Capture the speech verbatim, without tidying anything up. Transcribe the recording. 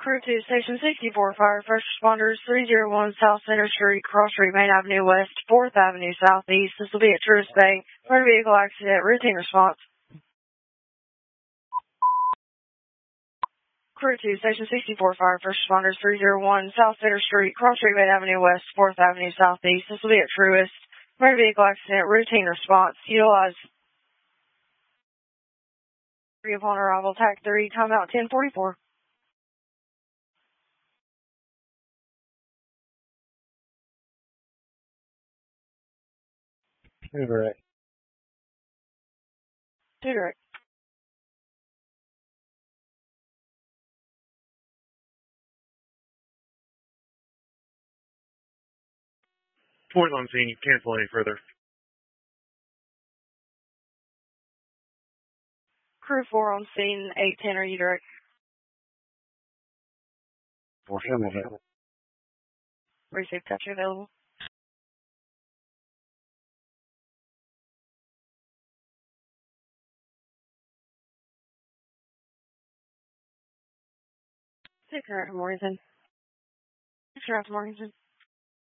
Crew two, Station sixty-four, Fire First Responders, three oh one South Center Street, Cross Street, Main Avenue West, fourth Avenue Southeast. This will be at Truist Bank. Motor vehicle accident, routine response. Crew two, Station sixty-four, Fire First Responders, three oh one South Center Street, Cross Street, Main Avenue West, fourth Avenue Southeast. This will be at Truist. Motor vehicle accident, routine response. Utilize three upon arrival, tack three, timeout ten forty-four. Two direct. Two direct. Point on scene, cancel any further. Crew four on scene, eight ten, are you direct? For Hamilton. Receive touch available. Six direct, Morganton. Six direct, Morganton.